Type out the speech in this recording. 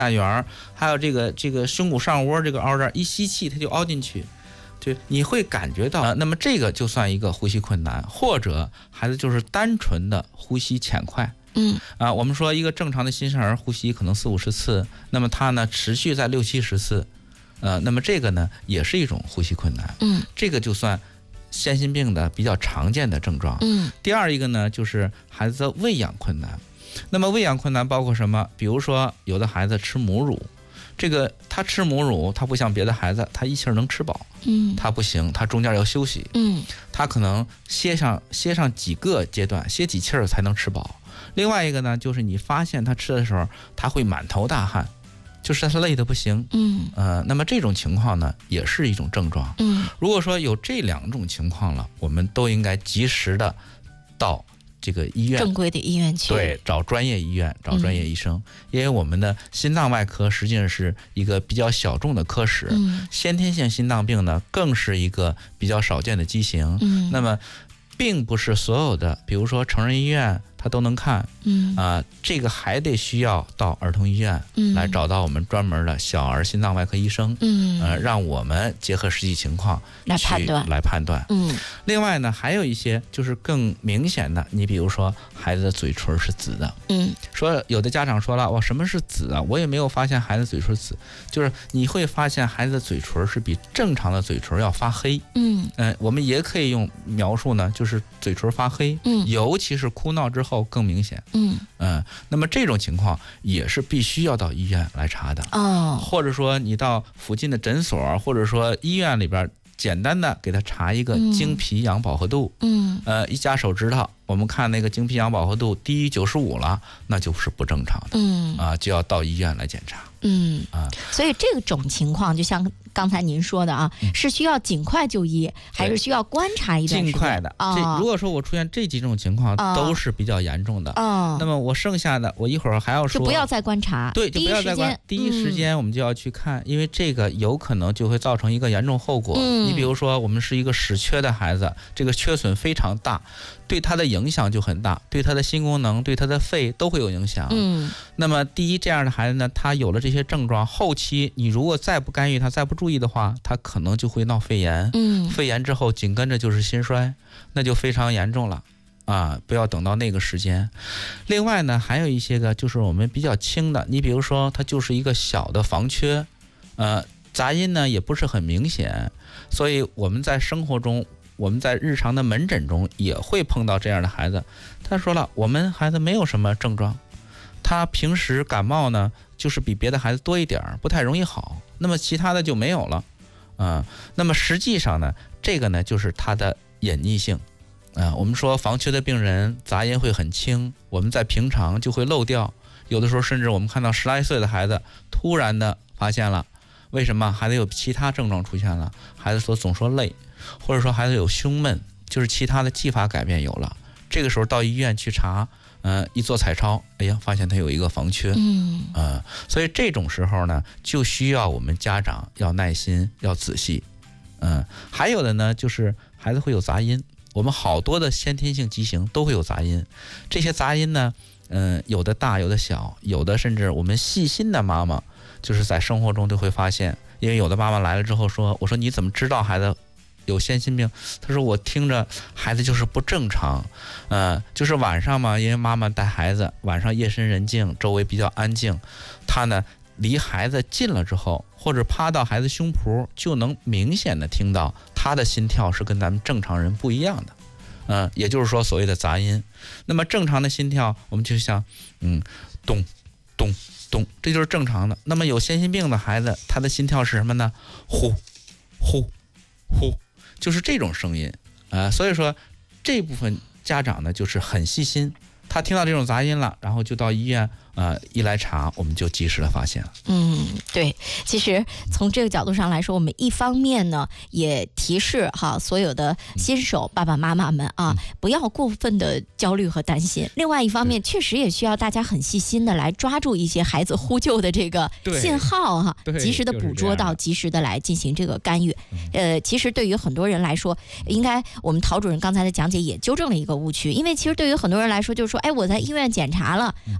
圆，还有这个胸骨上窝这个凹这儿，一吸气它就凹进去，就你会感觉到那么这个就算一个呼吸困难，或者孩子就是单纯的呼吸浅快。我们说一个正常的新生儿呼吸可能40-50次，那么他呢持续在60-70次，那么这个呢也是一种呼吸困难。这个就算先心病的比较常见的症状。第二一个呢就是孩子的喂养困难。那么喂养困难包括什么？比如说有的孩子吃母乳，这个他吃母乳，他不像别的孩子，他一气儿能吃饱。他不行，他中间要休息。他可能歇上几个阶段，歇几气儿才能吃饱。另外一个呢，就是你发现他吃的时候，他会满头大汗，就是他累得不行。那么这种情况呢，也是一种症状。如果说有这2种情况了，我们都应该及时的到这个医院， 正规的医院去， 对，找专业医院，找专业医生。因为我们的心脏外科实际上是一个比较小众的科室，先天性心脏病呢更是一个比较少见的畸形。那么并不是所有的，比如说成人医院他都能看。这个还得需要到儿童医院来找到我们专门的小儿心脏外科医生。让我们结合实际情况来判断。另外呢，还有一些就是更明显的，你比如说孩子的嘴唇是紫的。说有的家长说了，哇，什么是紫啊？我也没有发现孩子嘴唇紫，就是你会发现孩子的嘴唇是比正常的嘴唇要发黑。我们也可以用描述呢，就是嘴唇发黑，尤其是哭闹之后更明显。那么这种情况也是必须要到医院来查的。或者说你到附近的诊所，或者说医院里边简单的给他查一个经皮氧饱和度。一夹手指头，我们看那个经皮氧饱和度低于95了，那就是不正常的。就要到医院来检查。 所以这种情况就像刚才您说的啊，是需要尽快就医，还是需要观察一段时间？ 尽快的。如果说我出现这几种情况，都是比较严重的。那么我剩下的，我一会儿还要说， 就不要再观察。 对，就不要再观察，第一时间我们就要去看，因为这个有可能就会造成一个严重后果。你比如说，我们是一个室缺的孩子，这个缺损非常大，对他的影响就很大，对他的心功能、对他的肺都会有影响。那么第一，这样的孩子呢，他有了这些症状，后期你如果再不干预他，再不注意的话，他可能就会闹肺炎。肺炎之后紧跟着就是心衰，那就非常严重了。不要等到那个时间。另外呢，还有一些个就是我们比较轻的，你比如说他就是一个小的房缺，杂音呢也不是很明显，所以我们在生活中，我们在日常的门诊中也会碰到这样的孩子。他说了，我们孩子没有什么症状，他平时感冒呢就是比别的孩子多一点，不太容易好，那么其他的就没有了。那么实际上呢，这个呢就是他的隐匿性。我们说房缺的病人杂音会很轻，我们在平常就会漏掉，有的时候甚至我们看到10来岁的孩子突然的发现了，为什么孩子有其他症状出现了？孩子总说累，或者说孩子有胸闷，就是其他的技法改变有了。这个时候到医院去查，一做彩超，哎呀，发现他有一个房缺。所以这种时候呢，就需要我们家长要耐心，要仔细。还有的呢，就是孩子会有杂音。我们好多的先天性畸形都会有杂音，这些杂音呢，有的大，有的小，有的甚至我们细心的妈妈，就是在生活中都会发现。因为有的妈妈来了之后说，我说你怎么知道孩子有先心病？她说我听着孩子就是不正常。就是晚上嘛，因为妈妈带孩子，晚上夜深人静，周围比较安静，她呢离孩子近了之后，或者趴到孩子胸脯，就能明显的听到他的心跳是跟咱们正常人不一样的。也就是说所谓的杂音。那么正常的心跳，我们就像咚咚咚，这就是正常的。那么有先心病的孩子，他的心跳是什么呢？呼呼呼，就是这种声音。所以说这部分家长呢就是很细心，他听到这种杂音了，然后就到医院，一来查，我们就及时的发现了。 对，其实从这个角度上来说，我们一方面呢也提示所有的新手爸爸妈妈们不要过分的焦虑和担心。另外一方面，确实也需要大家很细心的来抓住一些孩子呼救的这个信号及时的捕捉到，及时的来进行这个干预。其实对于很多人来说，应该我们陶主任刚才的讲解也纠正了一个误区，因为其实对于很多人来说，就是说，我在医院检查了